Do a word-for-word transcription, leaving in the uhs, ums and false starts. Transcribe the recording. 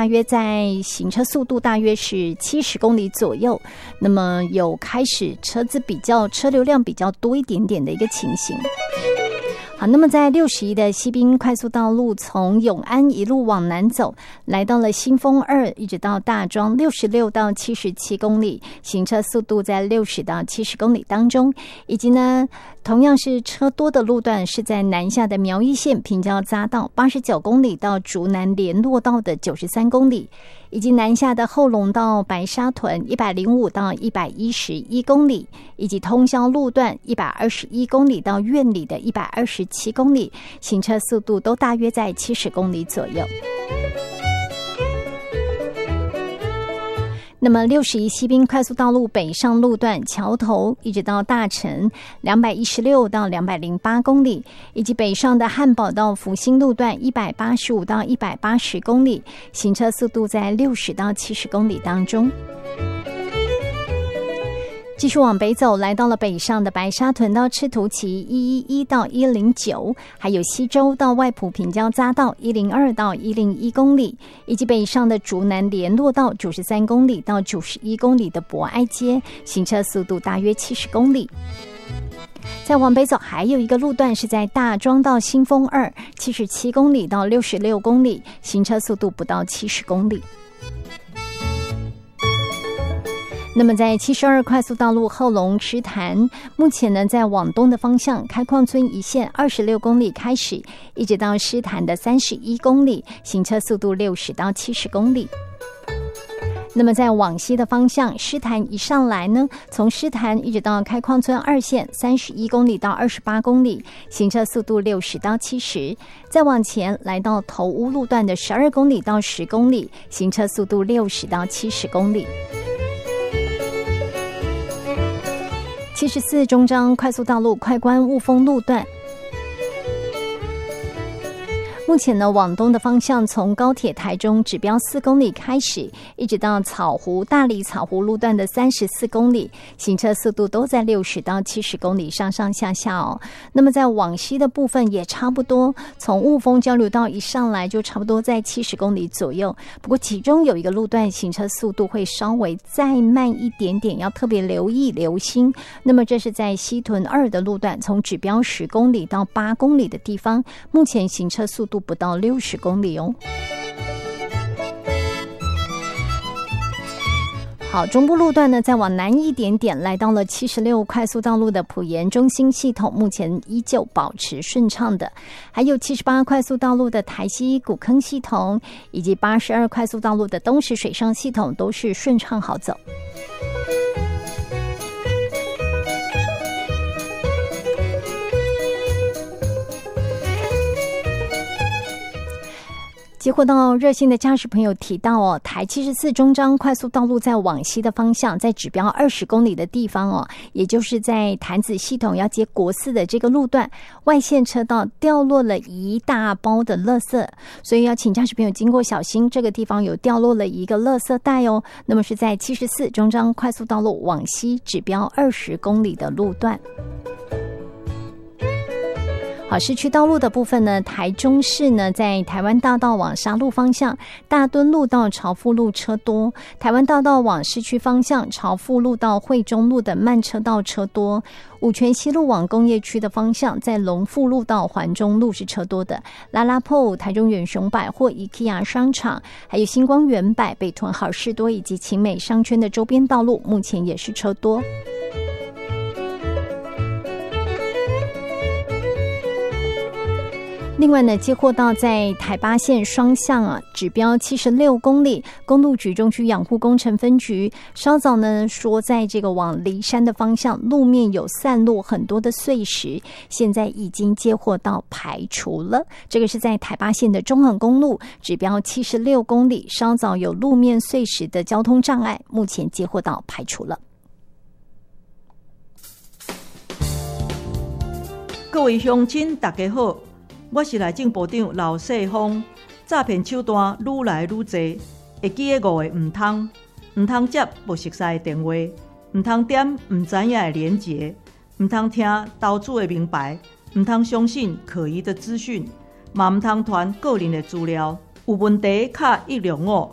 大约在行车速度大约是七十公里左右，那么有开始车子比较车流量比较多一点点的一个情形。好，那么在六十一的西滨快速道路，从永安一路往南走，来到了新丰二，一直到大庄，六十六到七十七公里，行车速度在六十到七十公里当中。以及呢，同样是车多的路段是在南下的苗栗县平交匝道八十九公里到竹南联络道的九十三公里，以及南下的后龙到白沙屯一百零五到一百一十一公里，以及通霄路段一百二十一公里到苑里的一百二十七公里，行车速度都大约在七十公里左右。那么六十一西滨快速道路北上路段桥头一直到大城两百一十六到两百零八公里，以及北上的汉宝到福兴路段一百八十五到一百八十公里，行车速度在六十到七十公里当中。继续往北走，来到了北上的白沙屯到赤土崎一一一到一零九，还有西周到外埔平交匝道一零二到一零一公里，以及北上的竹南联络道九十三公里到九十一公里的博爱街，行车速度大约七十公里。再往北走，还有一个路段是在大庄到新丰二，七十七公里到六十六公里，行车速度不到七十公里。那么在七十二快速道路后龙狮潭，目前呢在往东的方向，开矿村一线二十六公里开始，一直到狮潭的三十一公里，行车速度六十到七十公里。那么在往西的方向，狮潭一上来呢，从狮潭一直到开矿村二线三十一公里到二十八公里，行车速度六十到七十。再往前来到头屋路段的十二公里到十公里，行车速度六十到七十公里。七十四中彰快速道路快关雾峰路段，目前呢往东的方向，从高铁台中指标四公里开始，一直到草湖大里草湖路段的三十四公里，行车速度都在六十到七十公里上上下下哦。那么在往西的部分也差不多，从雾峰交流道一上来就差不多在七十公里左右。不过其中有一个路段行车速度会稍微再慢一点点，要特别留意留心。那么这是在西屯二的路段，从指标十公里到八公里的地方，目前行车速度不到六十公里哦。好，中部路段呢再往南一点点，来到了七十六快速道路的埔盐中心系统，目前依旧保持顺畅的。还有七十八快速道路的台西古坑系统，以及八十二快速道路的东石水上系统都是顺畅好走。接获到热心的驾驶朋友提到哦，台七十四中彰快速道路在往西的方向，在指标二十公里的地方哦，也就是在潭子系统要接国四的这个路段，外线车道掉落了一大包的垃圾，所以要请驾驶朋友经过小心，这个地方有掉落了一个垃圾袋哦。那么是在七十四中彰快速道路往西指标二十公里的路段。好，市区道路的部分呢，台中市呢在台湾大道往沙鹿方向，大墩路到朝富路车多；台湾大道往市区方向，朝富路到惠中路的慢车道车多；五权西路往工业区的方向，在龙富路到环中路是车多的。拉拉铺、台中远雄百货、IKEA 商场，还有星光远百、北屯好市多以及勤美商圈的周边道路，目前也是车多。另外呢，接获到在台八线双向啊，指标七十六公里，公路局中区养护工程分局稍早呢说，在这个往梨山的方向，路面有散落很多的碎石，现在已经接获到排除了。这个是在台八线的中横公路，指标七十六公里，稍早有路面碎石的交通障碍，目前接获到排除了。 各位乡亲，大家好。我是内政部长刘世芳，诈骗手段愈来愈多，会记得五个唔通，唔通接不熟悉的电话，唔通点唔知影的连结，唔通听投资的名牌，唔通相信可疑的资讯，嘛唔通传个人的资料。有问题卡一零五，